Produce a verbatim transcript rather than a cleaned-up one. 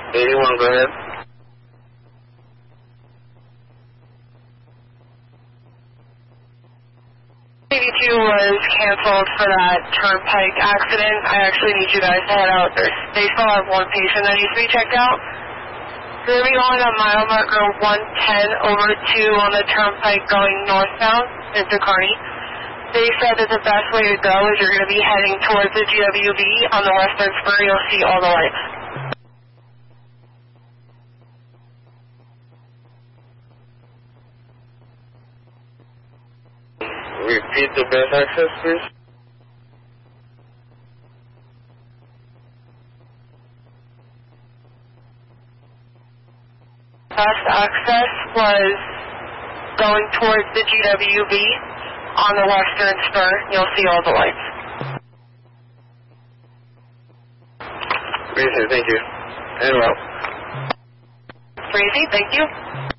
eighty-one, go ahead. eighty-two was canceled for that turnpike accident. I actually need you guys to head out. There's, they still have one patient that needs to be checked out. You're going to be going on mile marker one ten over two on the turnpike going northbound into Kearney. They said that the best way to go is you're going to be heading towards the G W B on the western spur. You'll see all the lights. Repeat the best access, please. Best access was going towards the G W B on the western spur. You'll see all the lights. Reason, thank you. And well. Crazy, thank you.